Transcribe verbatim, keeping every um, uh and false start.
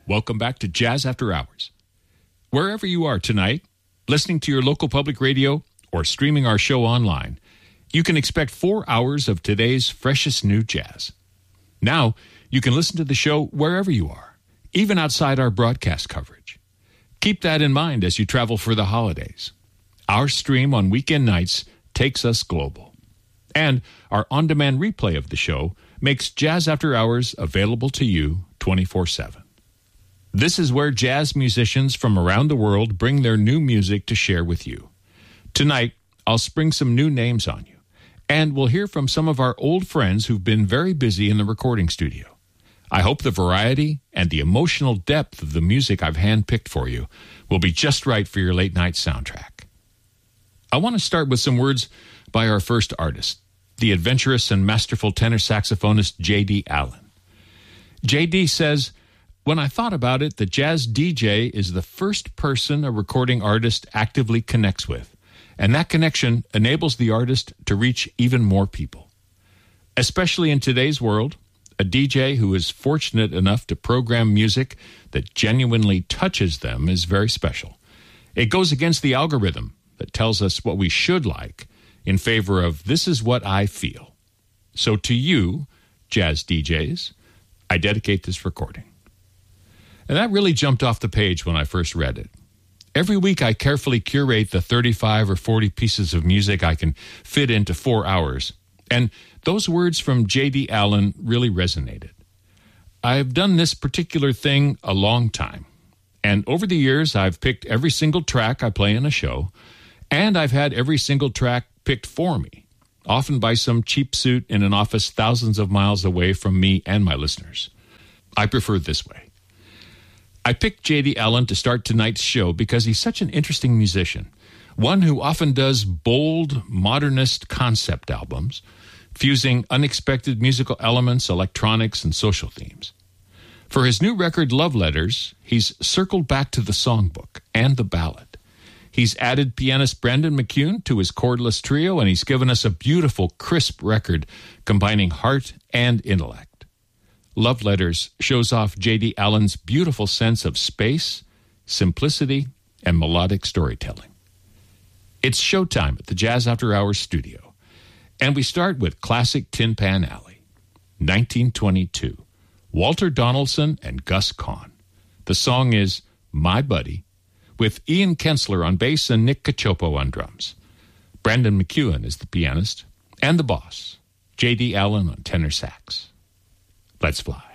Welcome back to Jazz After Hours. Wherever you are tonight, listening to your local public radio or streaming our show online, you can expect four hours of today's freshest new jazz. Now, you can listen to the show wherever you are, even outside our broadcast coverage. Keep that in mind as you travel for the holidays. Our stream on weekend nights takes us global. And our on-demand replay of the show makes Jazz After Hours available to you twenty-four seven. This is where jazz musicians from around the world bring their new music to share with you. Tonight, I'll spring some new names on you, and we'll hear from some of our old friends who've been very busy in the recording studio. I hope the variety and the emotional depth of the music I've handpicked for you will be just right for your late-night soundtrack. I want to start with some words by our first artist, the adventurous and masterful tenor saxophonist J D Allen. J D says, "When I thought about it, the jazz D J is the first person a recording artist actively connects with, and that connection enables the artist to reach even more people. Especially in today's world, a D J who is fortunate enough to program music that genuinely touches them is very special. It goes against the algorithm that tells us what we should like in favor of this is what I feel. So to you, jazz D Js, I dedicate this recording." And that really jumped off the page when I first read it. Every week I carefully curate the thirty-five or forty pieces of music I can fit into four hours. And those words from J D Allen really resonated. I've done this particular thing a long time. And over the years, I've picked every single track I play in a show, and I've had every single track picked for me, often by some cheap suit in an office thousands of miles away from me and my listeners. I prefer it this way. I picked J D Allen to start tonight's show because he's such an interesting musician, one who often does bold, modernist concept albums, fusing unexpected musical elements, electronics, and social themes. For his new record, Love Letters, he's circled back to the songbook and the ballad. He's added pianist Brandon McCune to his chordless trio, and he's given us a beautiful, crisp record combining heart and intellect. Love Letters shows off J D Allen's beautiful sense of space, simplicity, and melodic storytelling. It's showtime at the Jazz After Hours studio, and we start with classic Tin Pan Alley, nineteen twenty-two, Walter Donaldson and Gus Kahn. The song is My Buddy, with Ian Kensler on bass and Nick Cacioppo on drums. Brandon McCune is the pianist, and the boss, J D Allen on tenor sax. Let's fly.